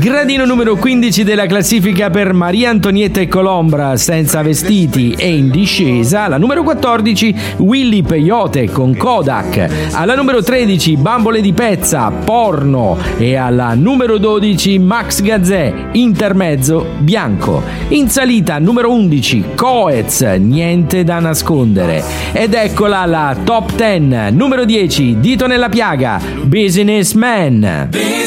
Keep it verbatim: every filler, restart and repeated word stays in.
Gradino numero quindici della classifica per Maria Antonietta e Colombra, Senza vestiti e in discesa. La numero quattordici, Willy Peyote con Kodak. Alla numero tredici, Bambole di Pezza, Porno. E alla numero dodici, Max Gazzè, Intermezzo Bianco. In salita numero undici, Coez, Niente da nascondere. Ed eccola la top dieci. Numero dieci, Dito nella piaga, Businessman.